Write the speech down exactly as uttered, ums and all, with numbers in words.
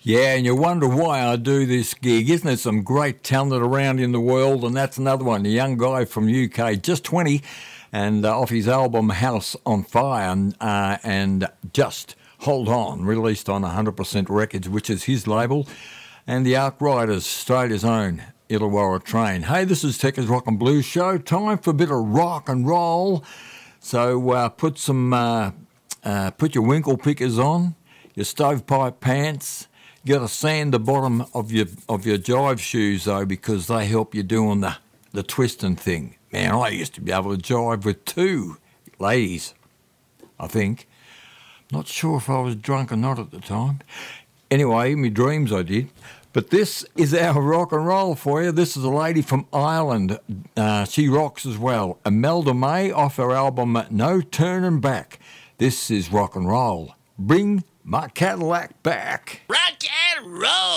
Yeah, and you wonder why I do this gig. Isn't there some great talent around in the world? And that's another one, a young guy from U K, just twenty, and uh, off his album House on Fire, and, uh, and Just Hold On, released on one hundred percent Records, which is his label, and the Ark Riders, Australia's own Illawarra Train. Hey, this is Tekka's Rock and Blues Show. Time for a bit of rock and roll. So uh, put some, uh, uh, put your winkle pickers on, your stovepipe pants. You got to sand the bottom of your of your jive shoes though, because they help you doing the the twisting thing. Man, I used to be able to jive with two ladies, I think. Not sure if I was drunk or not at the time. Anyway, in my dreams I did. But this is our rock and roll for you. This is a lady from Ireland. Uh, she rocks as well. Imelda May off her album No Turning Back. This is rock and roll. Bring my Cadillac back. Rock and roll.